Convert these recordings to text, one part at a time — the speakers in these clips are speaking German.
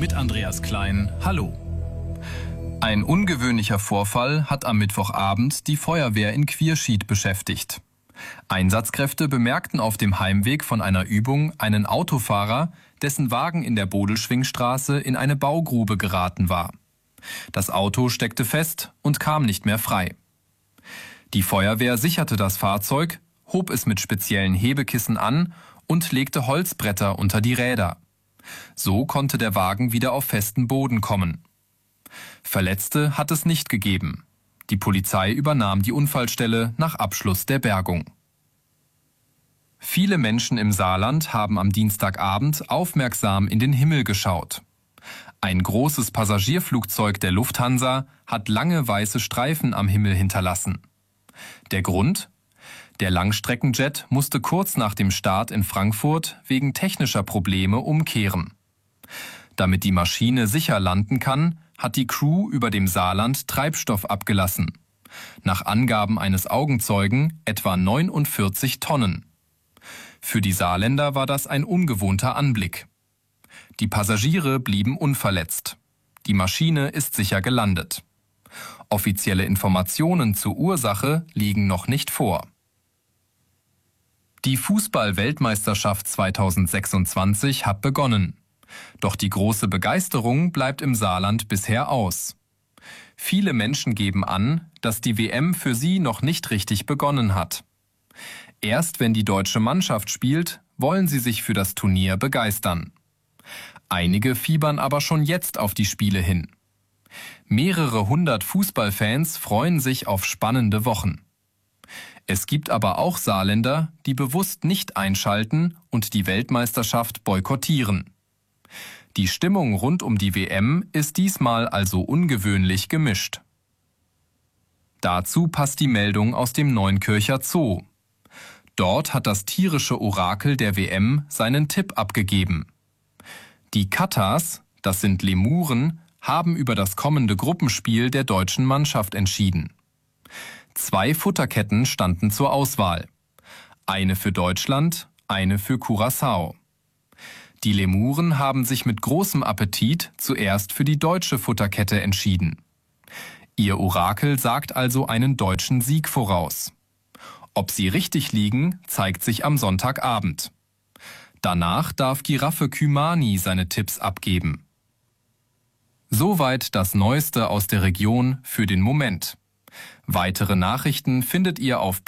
mit Andreas Klein. Hallo. Ein ungewöhnlicher Vorfall hat am Mittwochabend die Feuerwehr in Quierschied beschäftigt. Einsatzkräfte bemerkten auf dem Heimweg von einer Übung einen Autofahrer, dessen Wagen in der Bodelschwingstraße in eine Baugrube geraten war. Das Auto steckte fest und kam nicht mehr frei. Die Feuerwehr sicherte das Fahrzeug, hob es mit speziellen Hebekissen an und legte Holzbretter unter die Räder. So konnte der Wagen wieder auf festen Boden kommen. Verletzte hat es nicht gegeben. Die Polizei übernahm die Unfallstelle nach Abschluss der Bergung. Viele Menschen im Saarland haben am Dienstagabend aufmerksam in den Himmel geschaut. Ein großes Passagierflugzeug der Lufthansa hat lange weiße Streifen am Himmel hinterlassen. Der Grund? Der Langstreckenjet musste kurz nach dem Start in Frankfurt wegen technischer Probleme umkehren. Damit die Maschine sicher landen kann, hat die Crew über dem Saarland Treibstoff abgelassen. Nach Angaben eines Augenzeugen etwa 49 Tonnen. Für die Saarländer war das ein ungewohnter Anblick. Die Passagiere blieben unverletzt. Die Maschine ist sicher gelandet. Offizielle Informationen zur Ursache liegen noch nicht vor. Die Fußball-Weltmeisterschaft 2026 hat begonnen. Doch die große Begeisterung bleibt im Saarland bisher aus. Viele Menschen geben an, dass die WM für sie noch nicht richtig begonnen hat. Erst wenn die deutsche Mannschaft spielt, wollen sie sich für das Turnier begeistern. Einige fiebern aber schon jetzt auf die Spiele hin. Mehrere hundert Fußballfans freuen sich auf spannende Wochen. Es gibt aber auch Saarländer, die bewusst nicht einschalten und die Weltmeisterschaft boykottieren. Die Stimmung rund um die WM ist diesmal also ungewöhnlich gemischt. Dazu passt die Meldung aus dem Neunkircher Zoo. Dort hat das tierische Orakel der WM seinen Tipp abgegeben. Die Katas, das sind Lemuren, haben über das kommende Gruppenspiel der deutschen Mannschaft entschieden. 2 Futterketten standen zur Auswahl. Eine für Deutschland, eine für Curaçao. Die Lemuren haben sich mit großem Appetit zuerst für die deutsche Futterkette entschieden. Ihr Orakel sagt also einen deutschen Sieg voraus. Ob sie richtig liegen, zeigt sich am Sonntagabend. Danach darf Giraffe Kümani seine Tipps abgeben. Soweit das Neueste aus der Region für den Moment. Weitere Nachrichten findet ihr auf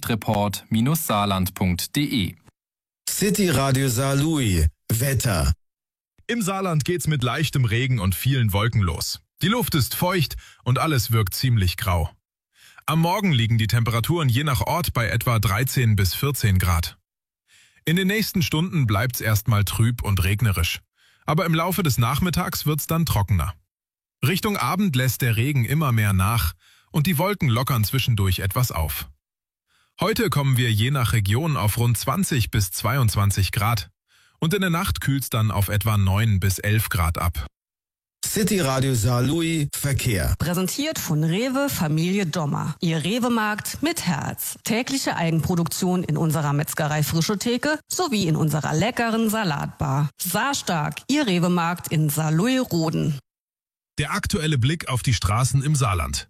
blaulichtreport-saarland.de. City Radio Saarlouis. Wetter. Im Saarland geht's mit leichtem Regen und vielen Wolken los. Die Luft ist feucht und alles wirkt ziemlich grau. Am Morgen liegen die Temperaturen je nach Ort bei etwa 13 bis 14 Grad. In den nächsten Stunden bleibt's erstmal trüb und regnerisch. Aber im Laufe des Nachmittags wird's dann trockener. Richtung Abend lässt der Regen immer mehr nach und die Wolken lockern zwischendurch etwas auf. Heute kommen wir je nach Region auf rund 20 bis 22 Grad. Und in der Nacht kühlt's dann auf etwa 9 bis 11 Grad ab. City Radio Saarlouis Verkehr. Präsentiert von Rewe Familie Dommer. Ihr Rewe-Markt mit Herz. Tägliche Eigenproduktion in unserer Metzgerei Frische Theke sowie in unserer leckeren Salatbar. Saarstark, Ihr Rewe-Markt in Saarlouis-Roden. Der aktuelle Blick auf die Straßen im Saarland.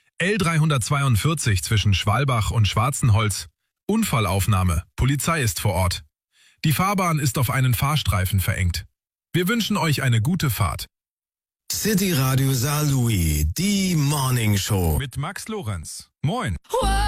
L342 zwischen Schwalbach und Schwarzenholz. Unfallaufnahme. Polizei ist vor Ort. Die Fahrbahn ist auf einen Fahrstreifen verengt. Wir wünschen euch eine gute Fahrt. City Radio Saarlouis, die Morning Show. Mit Max Lorenz. Moin.